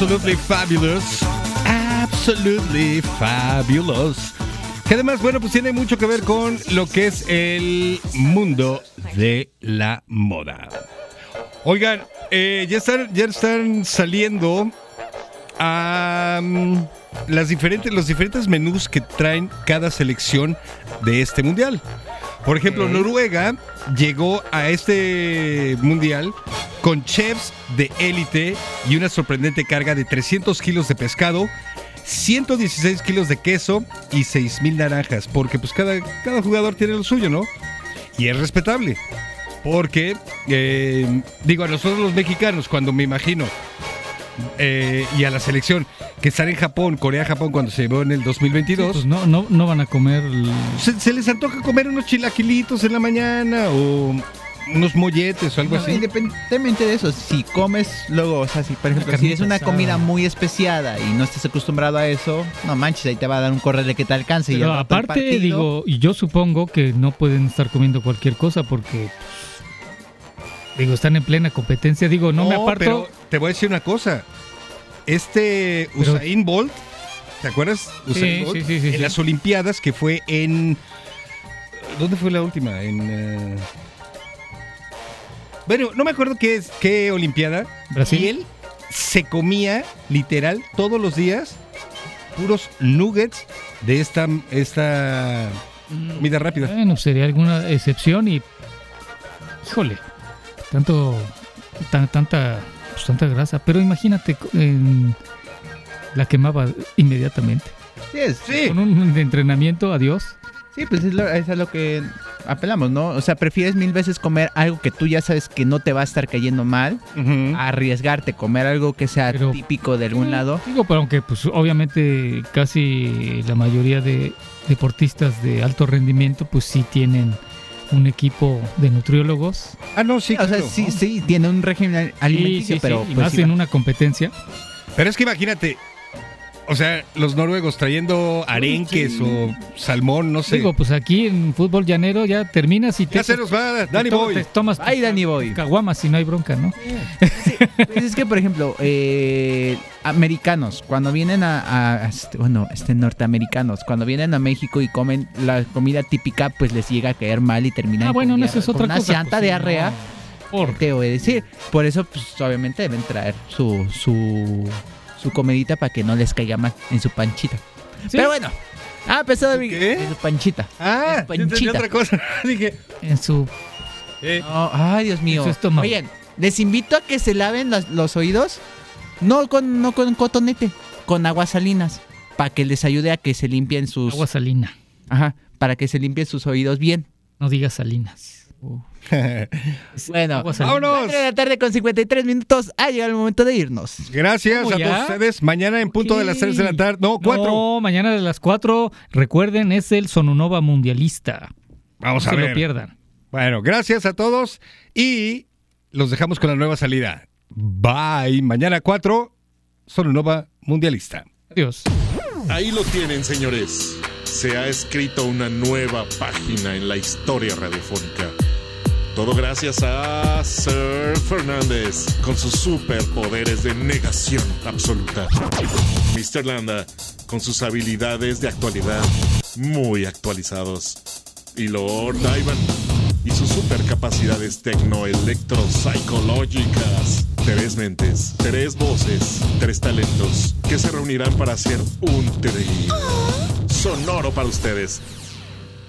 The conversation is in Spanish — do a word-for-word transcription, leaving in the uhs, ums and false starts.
Absolutely Fabulous. Absolutely Fabulous. Que además, bueno, pues tiene mucho que ver con lo que es el mundo de la moda. Oigan, eh, ya están, ya están saliendo um, las diferentes, los diferentes menús que traen cada selección de este mundial. Por ejemplo, okay. Noruega llegó a este mundial con chefs de élite y una sorprendente carga de trescientos kilos de pescado, ciento dieciséis kilos de queso y seis mil naranjas, porque pues cada, cada jugador tiene lo suyo, ¿no? Y es respetable, porque, eh, digo, a nosotros los mexicanos, cuando me imagino, eh, y a la selección que estar en Japón, Corea-Japón, cuando se llevó en el dos mil veintidós, sí, pues no, no, no van a comer... El... Se, se les antoja comer unos chilaquilitos en la mañana o unos molletes o algo no, así. Independientemente de eso, si comes luego, o sea, si por ejemplo, si es una asada. comida muy especiada y no estás acostumbrado a eso, no manches, ahí te va a dar un correle que te alcance. Pero y aparte, digo, y yo supongo que no pueden estar comiendo cualquier cosa porque... Digo, están en plena competencia. Digo, no, no me aparto. Pero te voy a decir una cosa. Este pero... Usain Bolt, ¿te acuerdas? Usain sí, Bolt, sí, sí, sí, en sí. las Olimpiadas, que fue en... ¿Dónde fue la última? En... Uh... Bueno, no me acuerdo qué, es, qué Olimpiada. Brasil. Y él se comía, literal, todos los días, puros nuggets de esta, esta comida rápida. Bueno, sería alguna excepción y... Híjole... Tanto, tan, tanta, pues, tanta grasa, pero imagínate, eh, la quemaba inmediatamente. Sí, es, sí. Con un entrenamiento, adiós. Sí, pues es, lo, es a lo que apelamos, ¿no? O sea, prefieres mil veces comer algo que tú ya sabes que no te va a estar cayendo mal, uh-huh. a arriesgarte, comer algo que sea pero, típico de algún lado. Digo, pero aunque pues obviamente casi la mayoría de deportistas de alto rendimiento, pues sí tienen... un equipo de nutriólogos. Ah, no, sí, o sea, claro. sí, sí, tiene un régimen alimenticio, sí, sí, pero sí, y pues, más sí, en una competencia. Pero es que imagínate, o sea, los noruegos trayendo arenques sí. o salmón, no sé. Digo, pues aquí en fútbol llanero ya terminas y te... Ya se nos va, Danny te, Boy. Te tomas Ay, Danny Boy. Caguamas si no hay bronca, ¿no? Sí, pues es que, por ejemplo, eh, americanos, cuando vienen a, a este, bueno, este norteamericanos, cuando vienen a México y comen la comida típica, pues les llega a caer mal y terminan ah, bueno, con, no, eso es otra una cosa, llanta pues, diarrea. No. Por... Te voy a decir. Por eso, pues, obviamente deben traer su, su, su comidita para que no les caiga mal en su panchita. ¿Sí? Pero bueno. Ah, pesado de ¿Qué? En su panchita. Ah, en su panchita. otra cosa. Dije. En su... Eh. No, ay, Dios mío. Oigan, les invito a que se laven los, los oídos. No con, no con cotonete, con aguas salinas. Para que les ayude a que se limpien sus... Agua salina. Ajá, para que se limpien sus oídos bien. No digas salinas. Uh. Bueno, vámonos. cuatro de la tarde con cincuenta y tres minutos. Ha llegado el momento de irnos. Gracias a ya? todos ustedes. Mañana en punto okay. de las tres de la tarde. No, cuatro. No, mañana de las cuatro. Recuerden, es el Sonunova Mundialista. Vamos no a se ver. lo pierdan. Bueno, gracias a todos. Y los dejamos con la nueva salida. Bye. Mañana cuatro, Sonunova Mundialista. Adiós. Ahí lo tienen, señores. Se ha escrito una nueva página en la historia radiofónica. Todo gracias a Sir Fernández, con sus superpoderes de negación absoluta. mister Landa, con sus habilidades de actualidad muy actualizados. Y Lord Ivan, y sus supercapacidades tecno-electro-psicológicas. Tres mentes, tres voces, tres talentos que se reunirán para hacer un tri sonoro para ustedes.